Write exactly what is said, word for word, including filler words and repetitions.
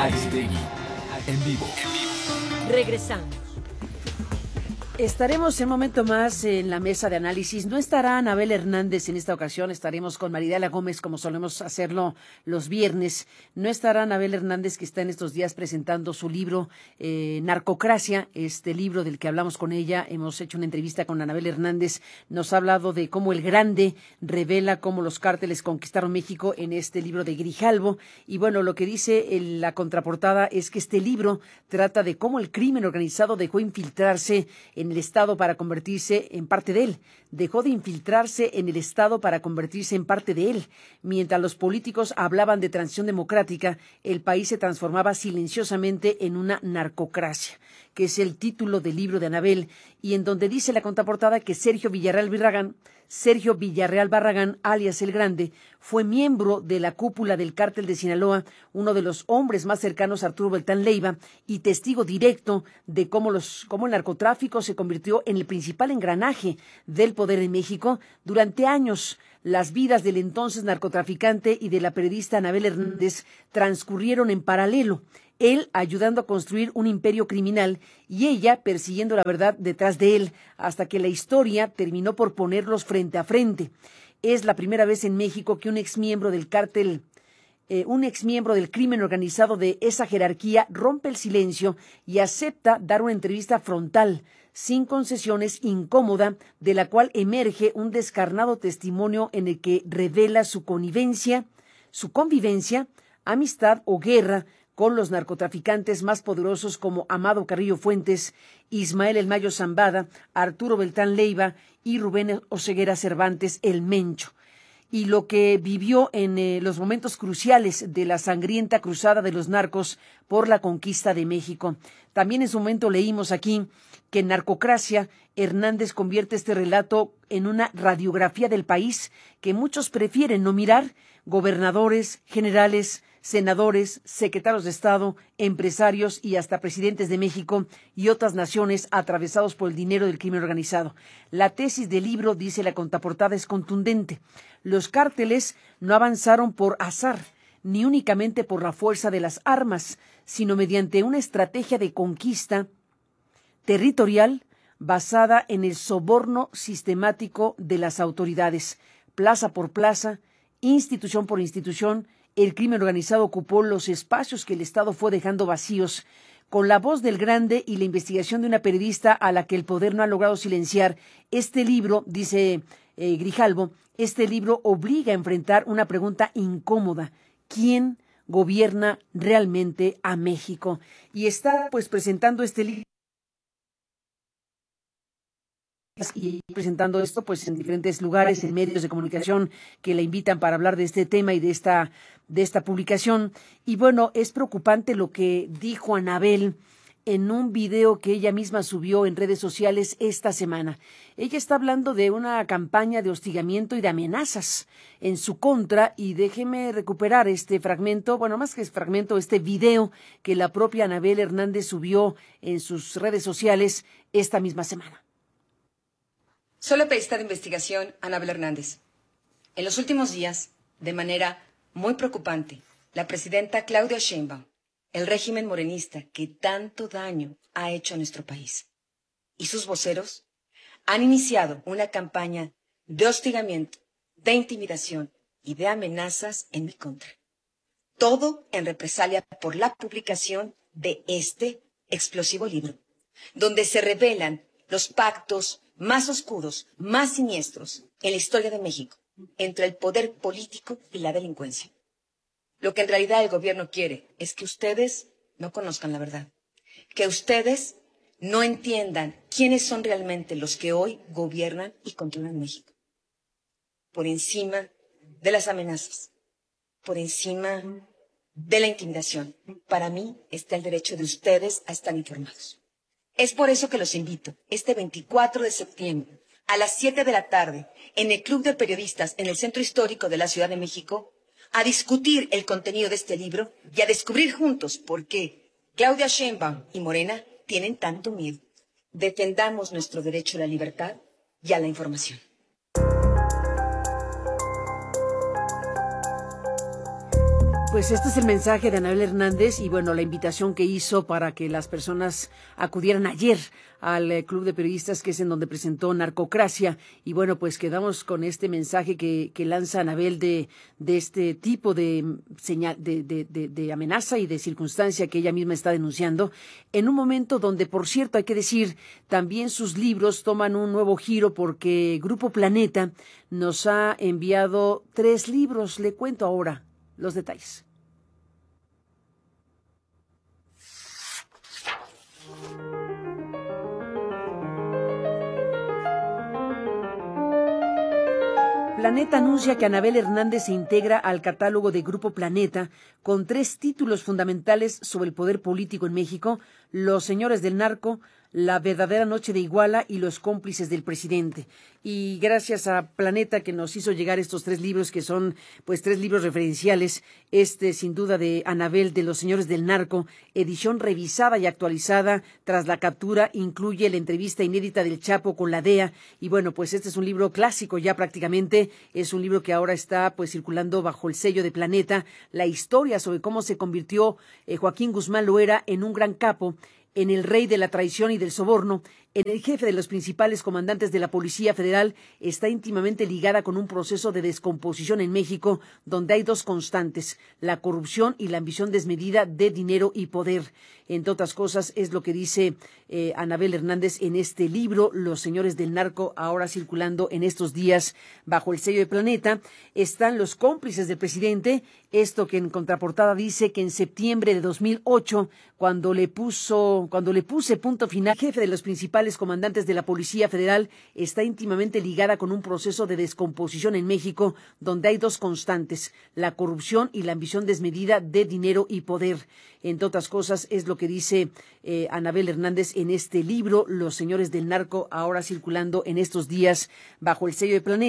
Aristegui, en vivo. Regresamos. Estaremos en un momento más en la mesa de análisis. No estará Anabel Hernández en esta ocasión, estaremos con Mariela Gómez como solemos hacerlo los viernes. No estará Anabel Hernández, que está en estos días presentando su libro eh, Narcocracia, este libro del que hablamos con ella. Hemos hecho una entrevista con Anabel Hernández, nos ha hablado de cómo el Grande revela cómo los cárteles conquistaron México en este libro de Grijalvo. Y bueno, lo que dice en la contraportada es que este libro trata de cómo el crimen organizado dejó infiltrarse en el Estado para convertirse en parte de él. Dejó de infiltrarse en el Estado para convertirse en parte de él. Mientras los políticos hablaban de transición democrática, el país se transformaba silenciosamente en una narcocracia, que es el título del libro de Anabel, y en donde dice la contraportada que Sergio Villarreal Barragán, Sergio Villarreal Barragán, alias El Grande, fue miembro de la cúpula del cártel de Sinaloa, uno de los hombres más cercanos a Arturo Beltrán Leiva y testigo directo de cómo, los, cómo el narcotráfico se convirtió en el principal engranaje del poder en México. Durante años, las vidas del entonces narcotraficante y de la periodista Anabel Hernández transcurrieron en paralelo, él ayudando a construir un imperio criminal y ella persiguiendo la verdad detrás de él, hasta que la historia terminó por ponerlos frente a frente. Es la primera vez en México que un exmiembro del cártel, eh, un exmiembro del crimen organizado de esa jerarquía rompe el silencio y acepta dar una entrevista frontal, sin concesiones, incómoda, de la cual emerge un descarnado testimonio en el que revela su connivencia, su convivencia, amistad o guerra con los narcotraficantes más poderosos como Amado Carrillo Fuentes, Ismael El Mayo Zambada, Arturo Beltrán Leiva y Rubén Oseguera Cervantes El Mencho, y lo que vivió en eh, los momentos cruciales de la sangrienta cruzada de los narcos por la conquista de México. También en su momento leímos aquí que en Narcocracia Hernández convierte este relato en una radiografía del país que muchos prefieren no mirar: gobernadores, generales, senadores, secretarios de Estado, empresarios y hasta presidentes de México y otras naciones atravesados por el dinero del crimen organizado. La tesis del libro, dice la contraportada, es contundente. Los cárteles no avanzaron por azar, ni únicamente por la fuerza de las armas, sino mediante una estrategia de conquista territorial basada en el soborno sistemático de las autoridades. Plaza por plaza, institución por institución, el crimen organizado ocupó los espacios que el Estado fue dejando vacíos. Con la voz del Grande y la investigación de una periodista a la que el poder no ha logrado silenciar, este libro, dice eh, Grijalvo, este libro obliga a enfrentar una pregunta incómoda: ¿quién gobierna realmente a México? Y está pues presentando este libro y presentando esto pues en diferentes lugares, en medios de comunicación que la invitan para hablar de este tema y de esta de esta publicación. Y bueno, es preocupante lo que dijo Anabel en un video que ella misma subió en redes sociales esta semana. Ella está hablando de una campaña de hostigamiento y de amenazas en su contra, y déjeme recuperar este fragmento, bueno, más que fragmento, este video que la propia Anabel Hernández subió en sus redes sociales esta misma semana. Soy la periodista de investigación Anabel Hernández. En los últimos días, de manera muy preocupante, la presidenta Claudia Sheinbaum, el régimen morenista que tanto daño ha hecho a nuestro país, y sus voceros han iniciado una campaña de hostigamiento, de intimidación y de amenazas en mi contra. Todo en represalia por la publicación de este explosivo libro, donde se revelan los pactos más oscuros, más siniestros en la historia de México, entre el poder político y la delincuencia. Lo que en realidad el gobierno quiere es que ustedes no conozcan la verdad, que ustedes no entiendan quiénes son realmente los que hoy gobiernan y controlan México. Por encima de las amenazas, por encima de la intimidación, para mí está el derecho de ustedes a estar informados. Es por eso que los invito este veinticuatro de septiembre a las siete de la tarde en el Club de Periodistas en el Centro Histórico de la Ciudad de México a discutir el contenido de este libro y a descubrir juntos por qué Claudia Sheinbaum y Morena tienen tanto miedo. Defendamos nuestro derecho a la libertad y a la información. Pues este es el mensaje de Anabel Hernández y bueno, la invitación que hizo para que las personas acudieran ayer al eh, Club de Periodistas, que es en donde presentó Narcocracia. Y bueno, pues quedamos con este mensaje que, que lanza Anabel de, de este tipo de, señal, de, de, de, de amenaza y de circunstancia que ella misma está denunciando, en un momento donde, por cierto, hay que decir, también sus libros toman un nuevo giro porque Grupo Planeta nos ha enviado tres libros. Le cuento ahora los detalles. Planeta anuncia que Anabel Hernández se integra al catálogo de Grupo Planeta con tres títulos fundamentales sobre el poder político en México: Los señores del narco, La verdadera noche de Iguala y Los cómplices del presidente. Y gracias a Planeta, que nos hizo llegar estos tres libros, que son pues tres libros referenciales, este sin duda de Anabel, de Los señores del narco, edición revisada y actualizada tras la captura, incluye la entrevista inédita del Chapo con la D E A. Y bueno, pues este es un libro clásico ya prácticamente, es un libro que ahora está pues circulando bajo el sello de Planeta, la historia sobre cómo se convirtió eh, Joaquín Guzmán Loera en un gran capo, en el rey de la traición y del soborno, en el jefe de los principales comandantes de la Policía Federal. Está íntimamente ligada con un proceso de descomposición en México, donde hay dos constantes: la corrupción y la ambición desmedida de dinero y poder. Entre otras cosas, es lo que dice eh, Anabel Hernández en este libro, Los señores del narco, ahora circulando en estos días bajo el sello de Planeta. Están Los cómplices del presidente, esto que en contraportada dice que en septiembre de dos mil ocho, cuando le puso, cuando le puse punto final, jefe de los principales comandantes de la Policía Federal, está íntimamente ligada con un proceso de descomposición en México, donde hay dos constantes: la corrupción y la ambición desmedida de dinero y poder. Entre otras cosas, es lo que dice eh, Anabel Hernández en este libro, Los señores del narco, ahora circulando en estos días bajo el sello de Planeta.